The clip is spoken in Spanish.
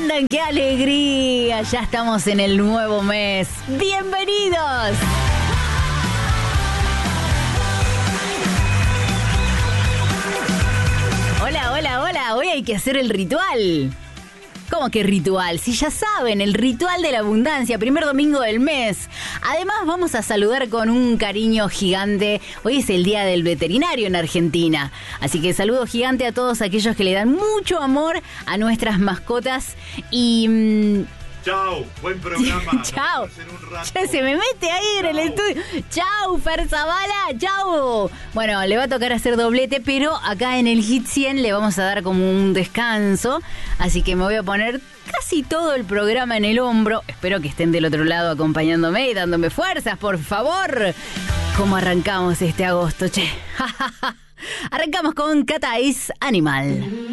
andan? ¡Qué alegría! Ya estamos en el nuevo mes. ¡Bienvenidos! Hola, hola, hola. Hoy hay que hacer el ritual. ¿Cómo que ritual? Si ya saben, el ritual de la abundancia, primer domingo del mes. Además vamos a saludar con un cariño gigante. Hoy es el Día del Veterinario en Argentina. Así que saludo gigante a todos aquellos que le dan mucho amor a nuestras mascotas. Y... Chau, buen programa. Chau. Ya se me mete ahí en el estudio. Chau, Fer Zavala, chau. Bueno, le va a tocar hacer doblete, pero acá en el Hit 100 le vamos a dar como un descanso. Así que me voy a poner casi todo el programa en el hombro. Espero que estén del otro lado acompañándome y dándome fuerzas, por favor. ¿Cómo arrancamos este agosto, che? Arrancamos con Cat Eyes Animal.